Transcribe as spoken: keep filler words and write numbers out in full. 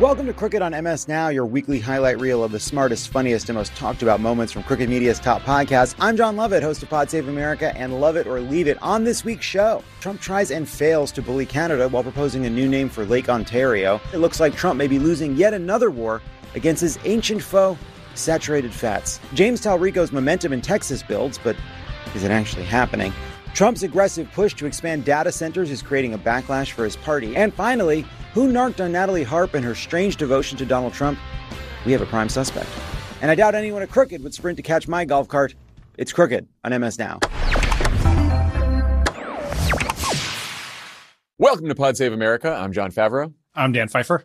Welcome to Crooked on M S Now, your weekly highlight reel of the smartest, funniest, and most talked about moments from Crooked Media's top podcasts. I'm John Lovett, host of Pod Save America and Love It or Leave It. On this week's show, Trump tries and fails to bully Canada while proposing a new name for Lake Ontario. It looks like Trump may be losing yet another war against his ancient foe, saturated fats. James Talrico's momentum in Texas builds, but is it actually happening? Trump's aggressive push to expand data centers is creating a backlash for his party. And finally, who narked on Natalie Harp and her strange devotion to Donald Trump? We have a prime suspect. And I doubt anyone at Crooked would sprint to catch my golf cart. It's Crooked on M S Now. Welcome to Pod Save America. I'm John Favreau. I'm Dan Pfeiffer.